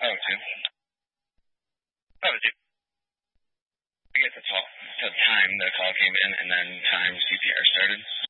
Oh, two. Oh, two. I guess that's all. So time the call came in, and then time CPR started.